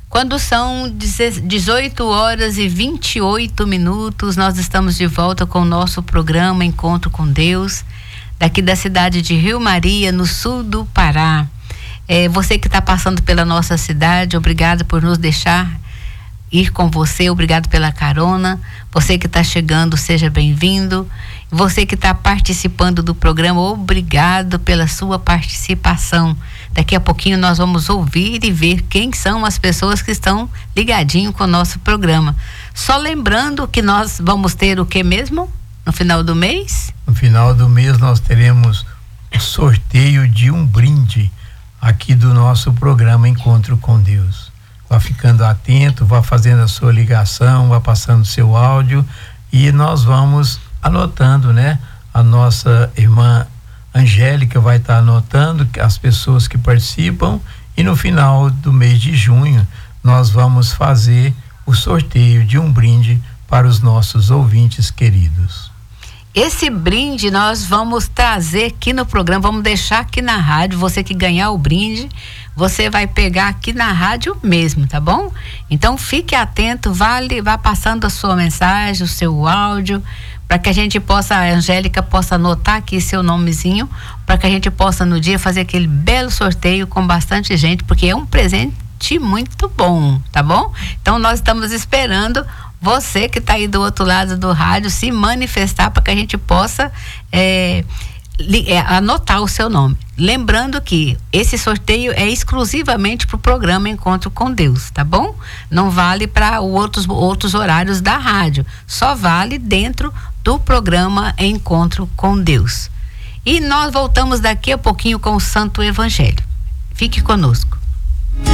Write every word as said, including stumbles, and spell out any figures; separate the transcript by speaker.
Speaker 1: Quando são dezoito horas e vinte e oito minutos, nós estamos de volta com o nosso programa Encontro com Deus, daqui da cidade de Rio Maria, no sul do Pará. É, você que está passando pela nossa cidade, obrigado por nos deixar ir com você, obrigado pela carona. Você que está chegando, seja bem-vindo. Você que está participando do programa, obrigado pela sua participação. Daqui a pouquinho nós vamos ouvir e ver quem são as pessoas que estão ligadinho com o nosso programa. Só lembrando que nós vamos ter o que mesmo? No final do mês?
Speaker 2: No final do mês nós teremos o sorteio de um brinde aqui do nosso programa Encontro com Deus. Vá ficando atento, vá fazendo a sua ligação, vá passando seu áudio e nós vamos anotando, né? A nossa irmã Angélica vai estar anotando as pessoas que participam e no final do mês de junho nós vamos fazer o sorteio de um brinde para os nossos ouvintes queridos.
Speaker 1: Esse brinde nós vamos trazer aqui no programa, vamos deixar aqui na rádio. Você que ganhar o brinde, você vai pegar aqui na rádio mesmo, tá bom? Então fique atento, vá, vá passando a sua mensagem, o seu áudio, para que a gente possa, a Angélica possa anotar aqui seu nomezinho, para que a gente possa no dia fazer aquele belo sorteio com bastante gente, porque é um presente muito bom, tá bom? Então nós estamos esperando você que está aí do outro lado do rádio se manifestar para que a gente possa é, li, é, anotar o seu nome. Lembrando que esse sorteio é exclusivamente para o programa Encontro com Deus, tá bom? Não vale para outros, outros horários da rádio, só vale dentro do programa Encontro com Deus. E nós voltamos daqui a pouquinho com o Santo Evangelho. Fique conosco.